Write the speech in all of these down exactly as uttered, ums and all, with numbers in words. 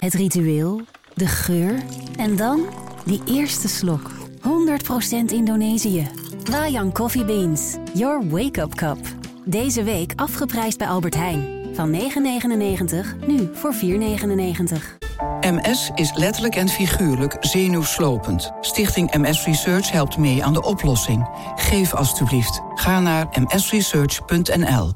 Het ritueel, de geur en dan die eerste slok. honderd procent Indonesië. Wayang Coffee Beans. Your wake-up cup. Deze week afgeprijsd bij Albert Heijn. Van negen negenennegentig, nu voor vier negenennegentig. M S is letterlijk en figuurlijk zenuwslopend. Stichting M S Research helpt mee aan de oplossing. Geef alstublieft. Ga naar m s research punt n l.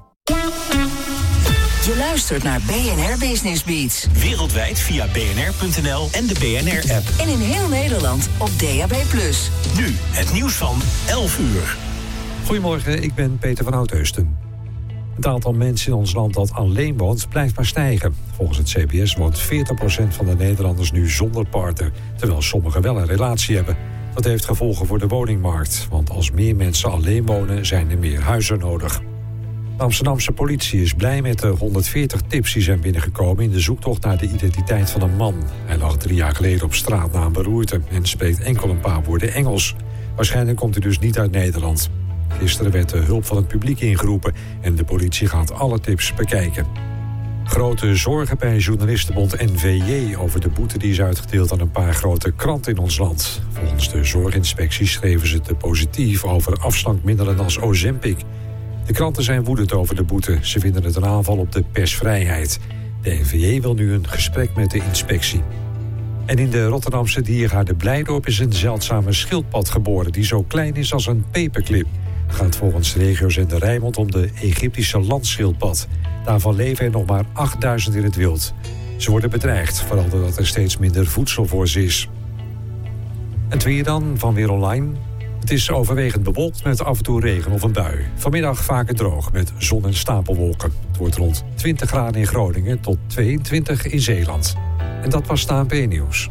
Je luistert naar B N R Business Beats. Wereldwijd via b n r punt n l en de B N R-app. En in heel Nederland op D A B plus. Nu het nieuws van elf uur. Goedemorgen, ik ben Peter van Oudheusden. Het aantal mensen in ons land dat alleen woont blijft maar stijgen. Volgens het C B S woont veertig procent van de Nederlanders nu zonder partner, terwijl sommigen wel een relatie hebben. Dat heeft gevolgen voor de woningmarkt, want als meer mensen alleen wonen zijn er meer huizen nodig. De Amsterdamse politie is blij met de honderdveertig tips die zijn binnengekomen in de zoektocht naar de identiteit van een man. Hij lag drie jaar geleden op straat na een beroerte en spreekt enkel een paar woorden Engels. Waarschijnlijk komt hij dus niet uit Nederland. Gisteren werd de hulp van het publiek ingeroepen en de politie gaat alle tips bekijken. Grote zorgen bij journalistenbond N V J over de boete die is uitgedeeld aan een paar grote kranten in ons land. Volgens de zorginspectie schreven ze te positief over afslankmiddelen als Ozempic. De kranten zijn woedend over de boete. Ze vinden het een aanval op de persvrijheid. De N V J wil nu een gesprek met de inspectie. En in de Rotterdamse diergaarde Blijdorp is een zeldzame schildpad geboren die zo klein is als een paperclip. Het gaat volgens regiozender Rijnmond om de Egyptische landschildpad. Daarvan leven er nog maar achtduizend in het wild. Ze worden bedreigd, vooral doordat er steeds minder voedsel voor ze is. En het weer dan, van Weer Online. Het is overwegend bewolkt met af en toe regen of een bui. Vanmiddag vaker droog met zon en stapelwolken. Het wordt rond twintig graden in Groningen tot tweeëntwintig in Zeeland. En dat was het A N P-nieuws.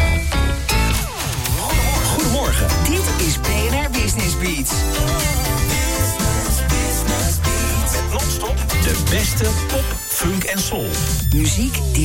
Goedemorgen. Dit is B N R Business Beats. Met non-stop de beste pop, funk en soul. Muziek die